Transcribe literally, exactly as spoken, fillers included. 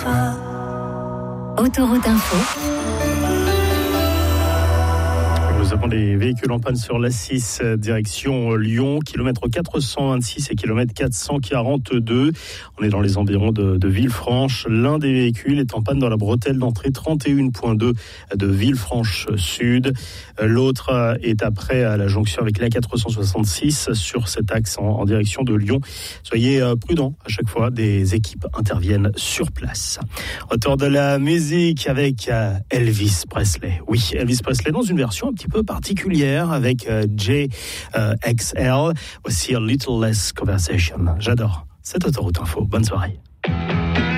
fois. Autoroute Info. Nous avons les véhicules en panne sur l'A six, direction Lyon, kilomètre quatre cent vingt-six et kilomètre quatre cent quarante-deux. On est dans les environs de, de Villefranche. L'un des véhicules est en panne dans la bretelle d'entrée trente et un virgule deux de Villefranche Sud. L'autre est après à la jonction avec l'A quatre cent soixante-six sur cet axe en, en direction de Lyon. Soyez prudents à chaque fois, des équipes interviennent sur place. Autour de la musique avec Elvis Presley. Oui, Elvis Presley dans une version un petit peu particulière avec J X L. Voici A Little Less Conversation. J'adore cette Autoroute Info. Bonne soirée.